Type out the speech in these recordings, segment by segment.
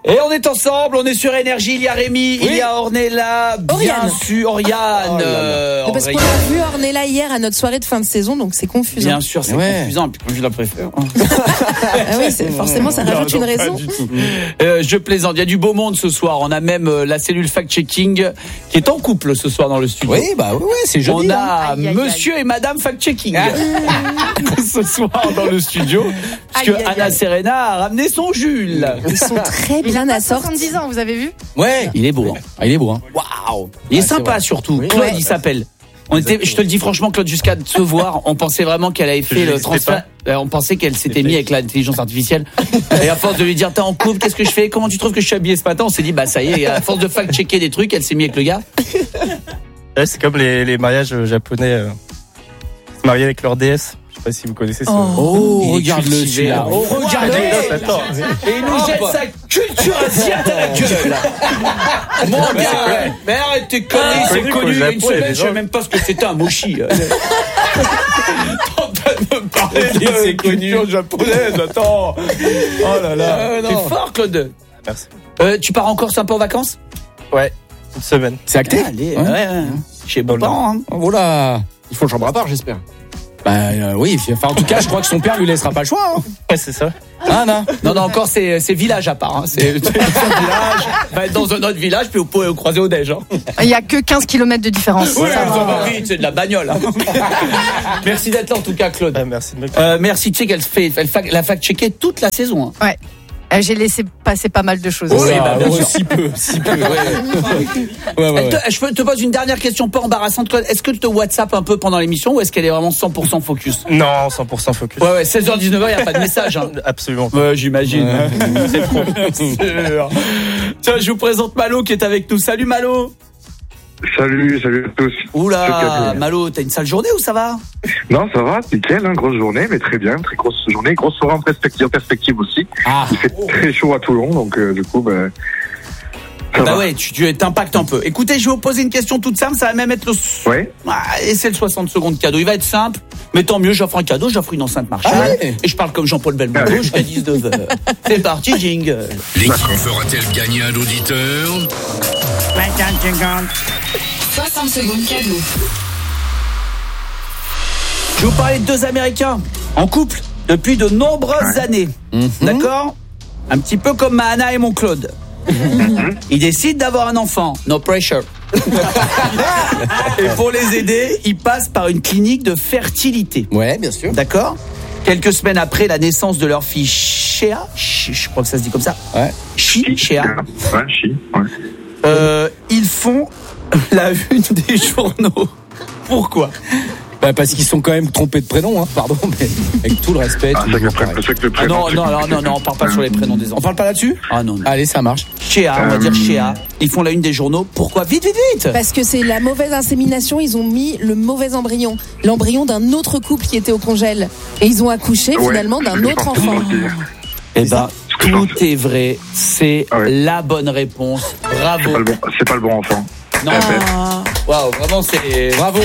Et on est ensemble, on est sur Énergie, il y a Rémi, il y a Ornella, bien sûr, Oriane. Parce qu'on a vu Ornella hier à notre soirée de fin de saison, donc c'est confusant. Bien sûr, c'est confusant, et puis comme je la préfère. Ah oui, forcément, ça rajoute une raison. Je plaisante, il y a du beau monde ce soir, on a même la cellule fact-checking qui est en couple ce soir dans le studio. Oui, c'est joli. On a monsieur et madame fact-checking ce soir dans le studio, puisque Anna Serena a ramené son Jules. Ils sont très bien à 70 ans, vous avez vu? Ouais, il est beau. Il est beau. Waouh. Il est sympa surtout. Claude, il s'appelle. Je te le dis franchement, Claude, jusqu'à te voir, on pensait vraiment qu'elle avait fait le transfert. On pensait qu'elle s'était mise avec l'intelligence artificielle. Et à force de lui dire, t'es en couple, qu'est-ce que je fais? Comment tu trouves que je suis habillé ce matin? On s'est dit, ça y est, à force de fact-checker des trucs, elle s'est mise avec le gars. Ouais, c'est comme les mariages japonais. Se marier avec leur déesse. Je sais pas si vous connaissez ça. Regarde-le celui-là. Regarde-le. Et il nous jette sa culture asiatique à la gueule. Mon gars, mais arrête tes conneries, c'est connu il y a une semaine, je sais même pas ce que c'était un mochi. T'entends me parler de culture japonaise, attends. Oh là là. T'es fort, Claude. Merci. Tu pars en Corse un peu en vacances? Ouais, une semaine. C'est acté? Allez, chez beaux parents. Voilà. Il faut le chambre à part, j'espère. Oui, enfin en tout cas je crois que son père lui laissera pas le choix. Ouais, c'est ça. Non, encore c'est village à part. C'est un village, va être dans un autre village, puis vous pouvez croiser au déj. Il y a que 15 km de différence. Oui, c'est de la bagnole. Merci d'être là en tout cas, Claude. Merci de me merci, tu sais qu'elle fait la fact-checker toute la saison. Ouais. J'ai laissé passer pas mal de choses. Oui, bien sûr. Si peu. Je te pose une dernière question pas embarrassante, Claude. Est-ce que tu te WhatsApp un peu pendant l'émission ou est-ce qu'elle est vraiment 100% focus? Non, 100% focus. Ouais, 16h, 19h, il n'y a pas de message. Absolument. Ouais, j'imagine. C'est trop. Tiens, je vous présente Malo qui est avec nous. Salut Malo. Salut à tous. Oula, Malo, t'as une sale journée ou ça va? Non, ça va, nickel, grosse journée, mais très bien, très grosse journée, grosse soirée en perspective aussi. Il fait très chaud à Toulon, donc du coup, ouais, tu t'impactes un peu. Écoutez, je vais vous poser une question toute simple, ça va même être le... Ouais. Et c'est le 60 secondes cadeau, il va être simple, mais tant mieux, j'offre un cadeau, j'offre une enceinte Marshall, et je parle comme Jean-Paul Belmondo jusqu'à 19h. C'est parti, jingle. L'équipe fera-t-elle gagner un auditeur? 60 secondes cadeau. Je vais vous parler de deux Américains en couple depuis de nombreuses années. D'accord? Un petit peu comme ma Anna et mon Claude. Ils décident d'avoir un enfant. No pressure. Et pour les aider, ils passent par une clinique de fertilité. Ouais, bien sûr. D'accord? Quelques semaines après la naissance de leur fille Shea, je crois que ça se dit comme ça. Ouais. Shea. Ouais, ouais. Ils font la une des journaux. Pourquoi? Parce qu'ils sont quand même trompés de prénom, pardon, mais avec tout le respect. Non, on parle pas sur les prénoms des enfants. On parle pas là-dessus? Ah non. Allez, ça marche. Shea, on va dire Shea. Ils font la une des journaux. Pourquoi? Vite. Parce que c'est la mauvaise insémination, ils ont mis le mauvais embryon. L'embryon d'un autre couple qui était au congèle. Et ils ont accouché finalement d'un autre enfant. Eh ben, tout est vrai. C'est la bonne réponse. Bravo. C'est pas le bon enfant. Non. Waouh, vraiment c'est... Bravo.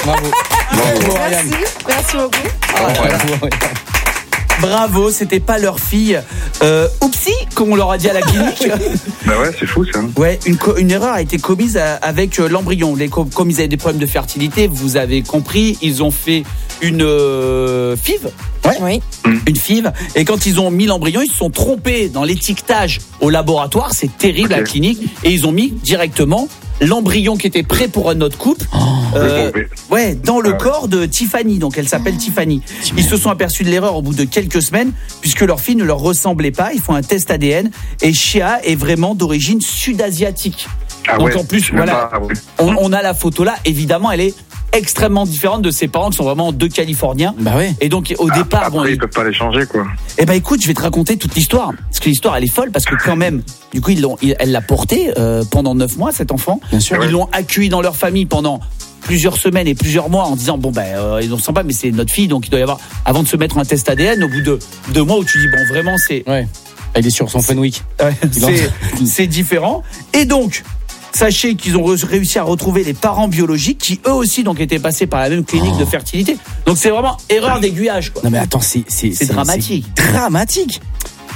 Merci beaucoup. Bravo, c'était pas leur fille. Oupsie, comme on leur a dit à la clinique. Bah ouais, c'est fou ça. Ouais, une erreur a été commise avec l'embryon. Comme ils avaient des problèmes de fertilité, vous avez compris, ils ont fait une FIV. Ouais. Oui. Une FIV. Et quand ils ont mis l'embryon, ils se sont trompés dans l'étiquetage au laboratoire. C'est terrible à la clinique. Et ils ont mis directement l'embryon qui était prêt pour un autre couple, dans le corps de Tiffany. Donc elle s'appelle Tiffany. Ils se sont aperçus de l'erreur au bout de quelques semaines, puisque leur fille ne leur ressemblait pas. Ils font un test ADN et Shea est vraiment d'origine sud-asiatique. Donc en plus, on a la photo là. Évidemment, elle est extrêmement différente de ses parents qui sont vraiment deux Californiens. Et donc au départ, ils peuvent pas les changer quoi. Eh ben écoute, je vais te raconter toute l'histoire, parce que l'histoire elle est folle, parce que quand même, du coup elle l'a porté pendant 9 mois cet enfant. Bien sûr. Ils l'ont accueilli dans leur famille pendant plusieurs semaines et plusieurs mois en disant ils ont sympa, mais c'est notre fille, donc il doit y avoir, avant de se mettre un test ADN, au bout de 2 mois où tu dis vraiment c'est. Ouais. Il est sur son Fenwick. C'est différent. Et donc, sachez qu'ils ont réussi à retrouver les parents biologiques qui eux aussi donc étaient passés par la même clinique de fertilité. Donc c'est vraiment erreur d'aiguillage quoi. Non mais attends, c'est dramatique. C'est dramatique. Mais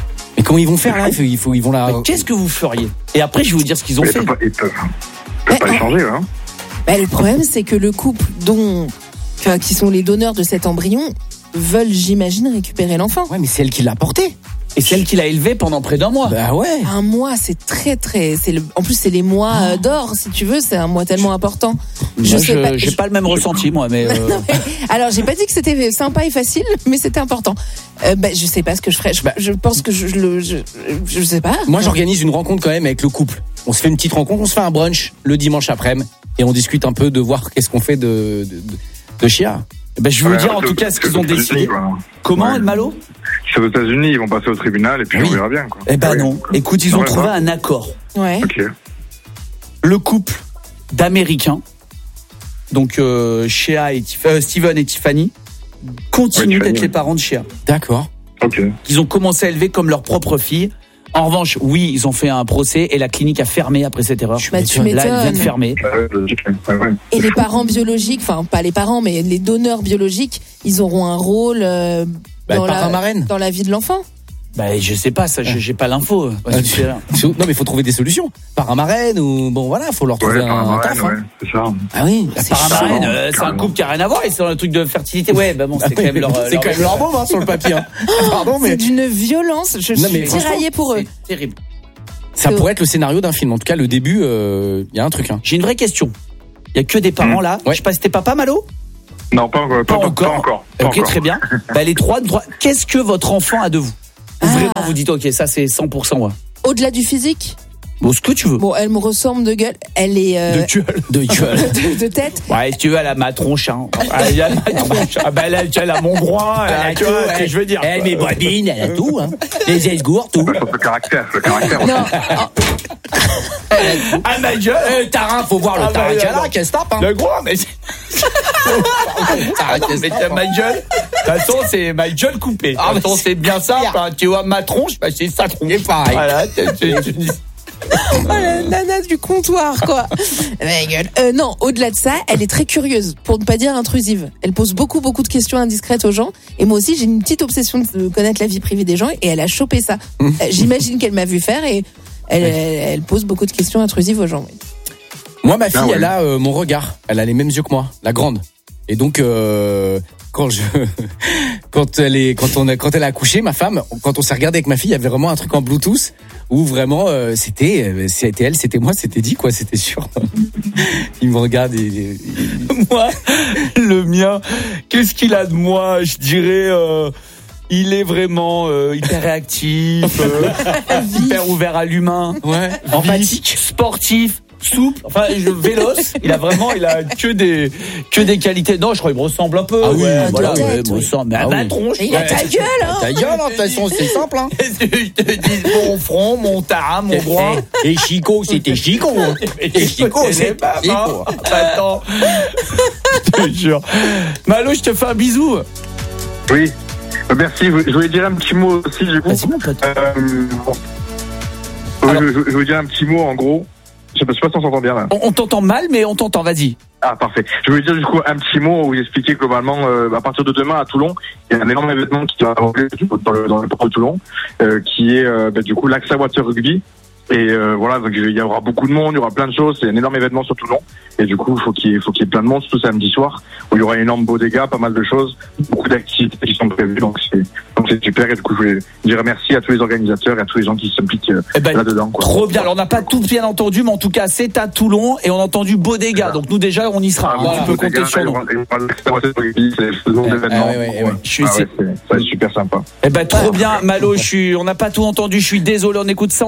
comment ils vont faire là ils vont la. Qu'est-ce que vous feriez? Et après, je vais vous dire ce qu'ils ont fait. Ils peuvent pas les changer, hein. Le problème, c'est que le couple qui sont les donneurs de cet embryon veulent, j'imagine, récupérer l'enfant. Ouais, mais c'est elle qui l'a porté. Et celle qui l'a élevé pendant près d'un mois. Bah ouais. Un mois, c'est très. En plus, c'est les mois d'or, si tu veux. C'est un mois tellement important. J'ai pas le même ressenti, moi, mais. Non, mais alors, j'ai pas dit que c'était sympa et facile, mais c'était important. Je sais pas ce que je ferais. Je pense que je sais pas. Moi, j'organise une rencontre quand même avec le couple. On se fait une petite rencontre, on se fait un brunch le dimanche après-midi et on discute un peu de voir qu'est-ce qu'on fait de Chia. Je vais vous dire en tout cas ce qu'ils ont décidé. Comment, El Malo? C'est aux États-Unis, ils vont passer au tribunal et puis on verra bien, quoi. Non. Écoute, ils ont trouvé un accord. Ouais. Ok. Le couple d'Américains, donc Steven et Tiffany, continuent d'être les parents de Chia. D'accord. Ok. Ils ont commencé à élever comme leur propre fille. En revanche, oui, ils ont fait un procès et la clinique a fermé après cette erreur. Tu Là, elle vient de fermer. Et les parents biologiques, enfin pas les parents, mais les donneurs biologiques, ils auront un rôle dans la vie de l'enfant. Je sais pas, ça, j'ai pas l'info. Non, mais il faut trouver des solutions. Paramarène ou faut leur trouver un taf. Ouais, c'est ça. Ah oui. Paramarène, c'est un couple qui a rien à voir et c'est un truc de fertilité. Ouais, c'est quand même leur môme sur le papier. Pardon, mais c'est d'une violence. Je suis tiraillée pour eux. C'est terrible. Ça pourrait être le scénario d'un film. En tout cas, le début, il y a un truc. J'ai une vraie question. Il y a que des parents là. Je sais pas si t'es papa, Malo? Non, pas encore. Ok, très bien. Les trois. Qu'est-ce que votre enfant a de vous? Vraiment, vous dites, ok, ça c'est 100%, ouais. Au-delà du physique? Bon, ce que tu veux. Bon, elle me ressemble de gueule. Elle est. De gueule. de tête. Ouais, si tu veux, elle a ma tronche, hein. Elle a ma tronche. Elle a mon groin, tu vois ce que je veux dire. Elle a mes bobines, elle a tout, hein. Les esgours, tout. Le caractère. Non. Ma gueule. Tarin, faut voir le tarin qu'elle a, qu'elle se tape, hein. Le gros, mais ma gueule. De toute façon, c'est ma gueule coupée. De toute façon, c'est bien simple, hein. Tu vois, ma tronche, c'est sa tronche. C'est pareil. Voilà, la nana du comptoir, quoi. Ma gueule. Non, au-delà de ça, elle est très curieuse, pour ne pas dire intrusive. Elle pose beaucoup de questions indiscrètes aux gens. Et moi aussi, j'ai une petite obsession de connaître la vie privée des gens. Et elle a chopé ça. J'imagine qu'elle m'a vu faire et elle pose beaucoup de questions intrusives aux gens. Oui. Moi, ma fille, elle a mon regard. Elle a les mêmes yeux que moi, la grande. Et donc, quand elle a accouché, ma femme, quand on s'est regardé avec ma fille, il y avait vraiment un truc en Bluetooth où vraiment c'était elle, c'était moi, c'était dit quoi, c'était sûr. Il me regarde et moi, le mien, qu'est-ce qu'il a de moi? Je dirais il est vraiment hyper réactif, hyper ouvert à l'humain, empathique, sportif, souple, véloce. Il a que des qualités. Non, je crois qu'il me ressemble un peu. Ah oui, voilà, il me ressemble. Mais à ma tronche. Il a ta gueule, hein. Ta gueule, de toute façon, c'est simple, hein. Je te dis mon front, mon tarin, mon groin. Et Chico, c'était Chico, hein. Et Chico, c'est pas Chico. Attends. Je te jure. Malo, je te fais un bisou. Oui. Merci. Je voulais dire un petit mot aussi, du coup. Vas-y, mon pote. Je voulais dire un petit mot, en gros. Je sais pas si on s'entend bien là. On t'entend mal, mais on t'entend, vas-y. Ah, parfait. Je voulais dire du coup un petit mot où vous expliquez globalement, à partir de demain à Toulon, il y a un énorme événement qui va avoir lieu dans le port de Toulon, qui est du coup l'Axa Water Rugby. Et voilà, donc il y aura beaucoup de monde, il y aura plein de choses, c'est un énorme événement sur Toulon. Et du coup, il faut qu'il y ait plein de monde, surtout samedi soir, où il y aura un énorme bodega, pas mal de choses, beaucoup d'activités qui sont prévues, donc c'est super. Et du coup, je voulais dire merci à tous les organisateurs et à tous les gens qui s'impliquent là-dedans, quoi. Trop bien. Alors, on n'a pas tout bien entendu, mais en tout cas, c'est à Toulon et on a entendu bodega. Donc nous déjà, on y sera. Tu peux compter sur nous. C'est super sympa. Trop bien, Malo. On n'a pas tout entendu. Je suis désolé. On écoute ça.